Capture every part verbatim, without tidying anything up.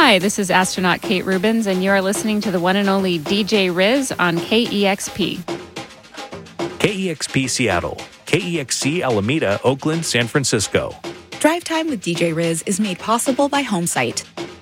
Hi, this is astronaut Kate Rubins, and you are listening to the one and only D J Riz on K E X P. K E X P Seattle, K E X C Alameda, Oakland, San Francisco. Drive Time with D J Riz is made possible by HomeSite.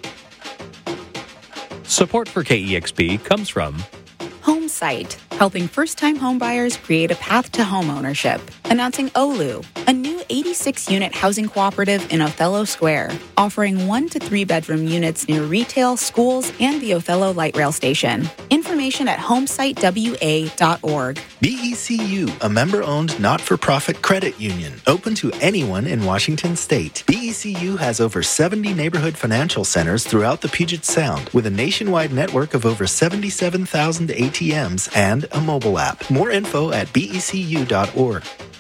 Support for K E X P comes from HomeSite, helping first-time homebuyers create a path to homeownership. Announcing Olu, a new eighty-six unit housing cooperative in Othello Square, offering one to three bedroom units near retail, schools, and the Othello Light Rail Station. Information at homesite w a dot org. B E C U, a member-owned not-for-profit credit union, open to anyone in Washington State. B E C U has over seventy neighborhood financial centers throughout the Puget Sound, with a nationwide network of over seventy-seven thousand A T Ms and a mobile app. More info at b e c u dot org.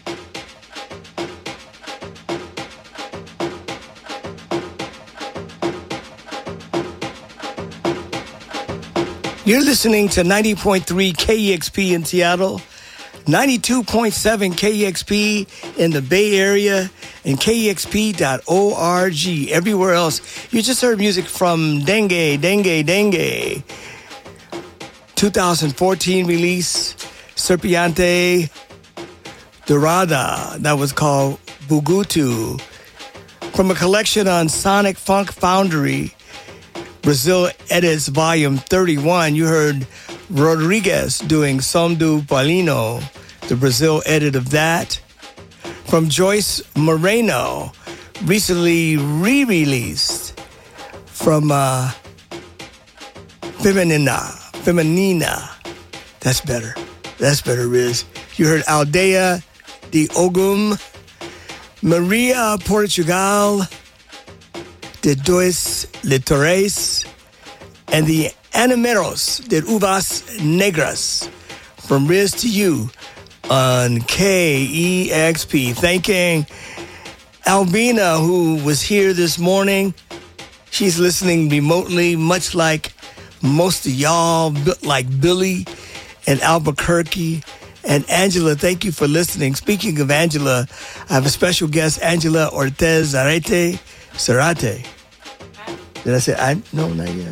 You're listening to ninety point three K E X P in Seattle, ninety-two point seven K E X P in the Bay Area, and K E X P dot org everywhere else. You just heard music from Dengue, Dengue, Dengue. twenty fourteen release, Serpiente Dorada, that was called Bugutu. From a collection on Sonic Funk Foundry, Brazil Edits Volume thirty-one, you heard Rodriguez doing Som do Paulino, the Brazil edit of that. From Joyce Moreno, recently re-released from uh, Feminina, Feminina. That's better. That's better, Riz. You heard Aldea de Ogum, Maria Portugal, de Dois Litores, and the Animeros de Uvas Negras. From Riz to you on K E X P. Thanking Albina, who was here this morning. She's listening remotely, much like most of y'all, like Billy and Albuquerque. And Angela, thank you for listening. Speaking of Angela, I have a special guest, Angela Ortez Zarate. Zarate. Did I say I? No, not yet.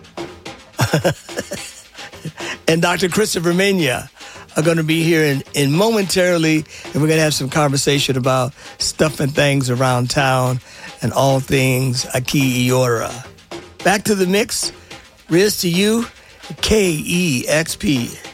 And Doctor Christopher Mena are going to be here in, in momentarily, and we're going to have some conversation about stuff and things around town and all things Aki Iora. Back to the mix. Riz to you, K E X P.